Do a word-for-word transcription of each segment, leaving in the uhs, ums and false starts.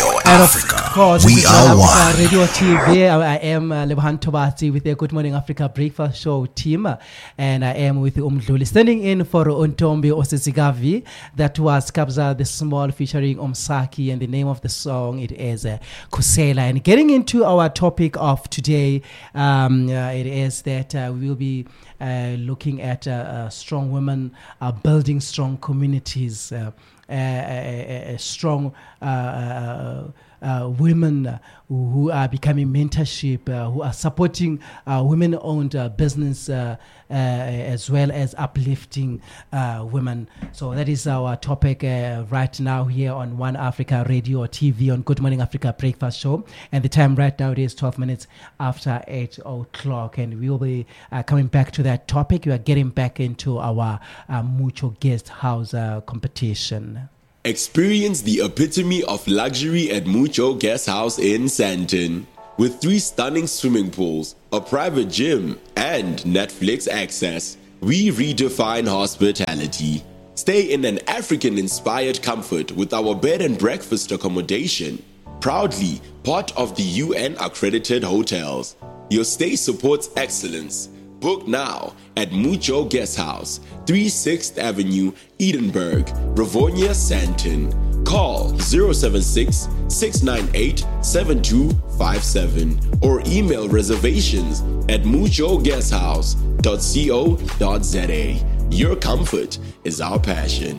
And Africa. Of course, we are one. Radio T V. I am uh, Lebohang Tobatsi with the Good Morning Africa Breakfast Show team, uh, and I am with Umdluli standing in for Ontombi Osisigavi. That was Kabza the Small featuring Omsaki, and the name of the song it is uh, Kusela. And getting into our topic of today, um, uh, it is that uh, we will be uh, looking at uh, uh, strong women uh, building strong communities. Uh, Uh, a, a strong uh, uh, uh, women uh, who are becoming mentorship, uh, who are supporting uh, women-owned uh, business uh, uh, as well as uplifting uh, women. So that is our topic uh, right now here on One Africa Radio or T V on Good Morning Africa Breakfast Show. And the time right now it is twelve minutes after eight o'clock. And we will be uh, coming back to that topic. We are getting back into our uh, Mucho Guest House uh, competition. Experience the epitome of luxury at Mucho Guest House in Sandton. With three stunning swimming pools, a private gym, and Netflix access, we redefine hospitality. Stay in an African-inspired comfort with our bed and breakfast accommodation. Proudly part of the U N-accredited hotels. Your stay supports excellence. Book now at Mucho Guest House, thirty-sixth Avenue, Edinburgh, Rivonia, Sandton. Call zero seven six, six nine eight, seven two five seven or email reservations at mucho guest house dot co dot za. Your comfort is our passion.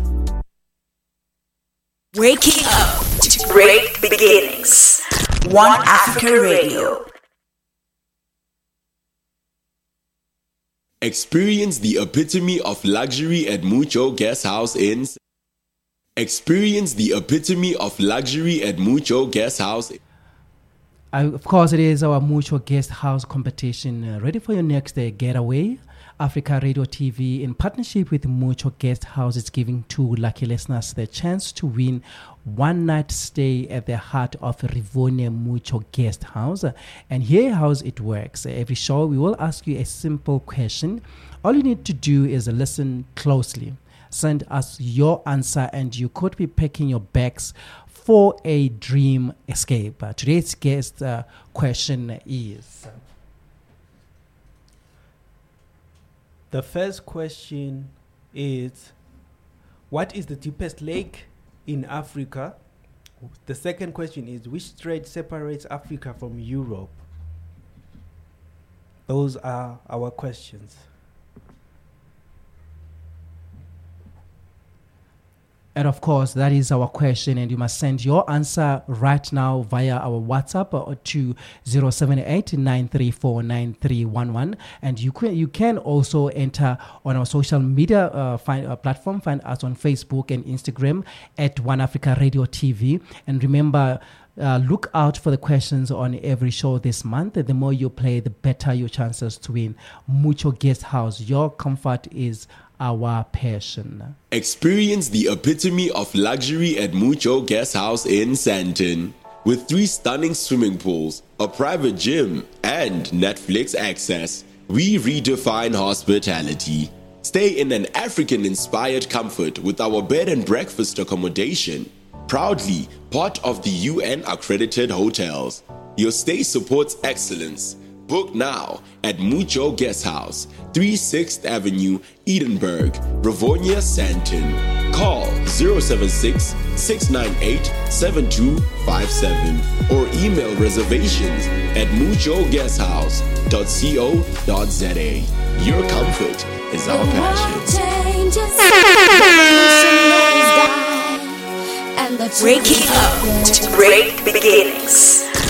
Waking up to great beginnings. One Africa Radio. Experience the epitome of luxury at Mucho Guest House in Experience the epitome of luxury at Mucho Guest House. Uh, of course, it is our Mucho Guest House competition. Uh, ready for your next uh, getaway? Africa Radio T V, in partnership with Mucho Guest House, is giving two lucky listeners the chance to win one night stay at the heart of Rivonia Mucho Guest House. And here how it works. Every show, we will ask you a simple question. All you need to do is listen closely. Send us your answer, and you could be packing your bags for a dream escape. Uh, today's guest uh, question is... The first question is, what is the deepest lake in Africa? The second question is, which strait separates Africa from Europe? Those are our questions. And of course, that is our question, and you must send your answer right now via our WhatsApp to zero seven eight, nine three four, nine three one one. And you can, you can also enter on our social media uh, find, uh, platform. Find us on Facebook and Instagram at One Africa Radio T V. And remember, Uh, look out for the questions on every show this month. The more you play, the better your chances to win Mucho Guest House. Your comfort is our passion. Experience the epitome of luxury at Mucho Guest House in Sandton. With three stunning swimming pools, a private gym, and Netflix access, we redefine hospitality. Stay in an African-inspired comfort with our bed and breakfast accommodation. Proudly part of the U N-accredited hotels. Your stay supports excellence. Book now at Mucho Guest House, thirty-sixth Avenue, Edinburgh, Rivonia, Sandton. Call zero seven six, six nine eight, seven two five seven or email reservations at mucho guest house dot co dot za. Your comfort is our passion. Waking up to great beginnings.